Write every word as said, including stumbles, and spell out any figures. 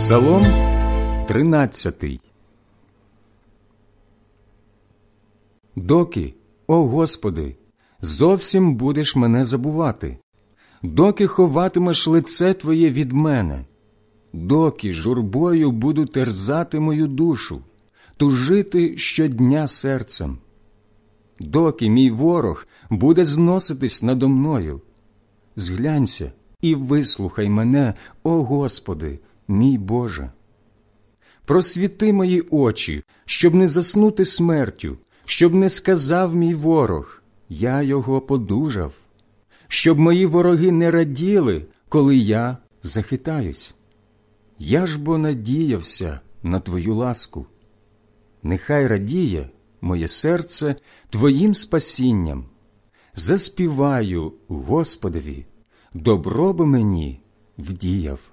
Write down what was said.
Псалом тринадцятий. Доки, о Господи, зовсім будеш мене забувати? Доки ховатимеш лице Твоє від мене? Доки журбою буду терзати мою душу, тужити щодня серцем? Доки мій ворог буде зноситись надо мною? Зглянься і вислухай мене, о Господи, мій Боже. Просвіти мої очі, щоб не заснути смертю, щоб не сказав мій ворог, я його подужав, щоб мої вороги не раділи, коли я захитаюсь. Я ж бо надіявся на Твою ласку. Нехай радіє моє серце Твоїм спасінням. Заспіваю Господові, добро би мені вдіяв.